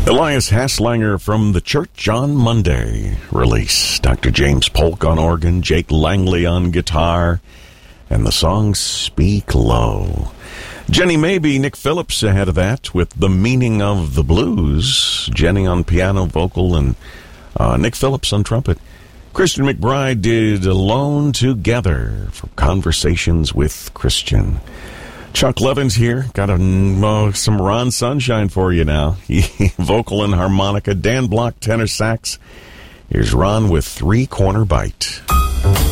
Elias Haslanger from the Church on Monday release. Dr. James Polk on organ, Jake Langley on guitar, and the song Speak Low. Jenny Mabie, Nick Phillips ahead of that with The Meaning of the Blues. Jenny on piano, vocal, and Nick Phillips on trumpet. Christian McBride did Alone Together from Conversations with Christian. Chuck Levin's here. Got some Ron Sunshine for you now. Vocal and harmonica. Dan Block, tenor sax. Here's Ron with Three Corner Bite.